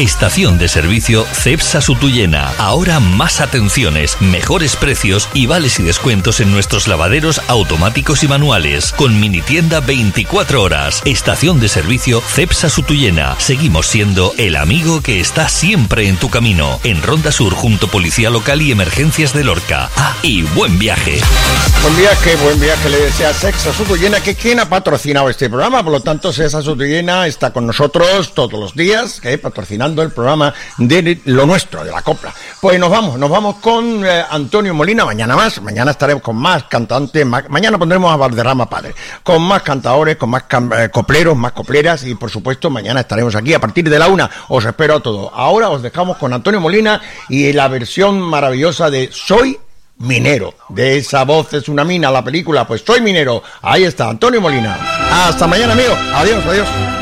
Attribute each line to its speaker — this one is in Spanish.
Speaker 1: Estación de servicio Cepsa Sutuyena. Ahora más atenciones, mejores precios y vales y descuentos en nuestros lavaderos automáticos y manuales. Con mini tienda 24 horas. Estación de servicio Cepsa Sutuyena. Seguimos siendo el amigo que está siempre en tu camino. En Ronda Sur, junto Policía Local y Emergencias de Lorca. Y buen viaje.
Speaker 2: Buen viaje le desea Cepsa Sutuyena, que quien ha patrocinado este programa. Por lo tanto, Cepsa Sutuyena está con nosotros todos los días, patrocinando el programa de lo nuestro, de la copla. Pues nos vamos con Antonio Molina. Mañana estaremos con más cantantes, mañana pondremos a Valderrama Padre, con más cantadores, con más copleros, más copleras, y por supuesto mañana estaremos aquí a partir de la 1. Os espero a todos. Ahora os dejamos con Antonio Molina y la versión maravillosa de Soy Minero. De esa voz es una mina, la película, pues Soy Minero. Ahí está, Antonio Molina. Hasta mañana, amigos. Adiós.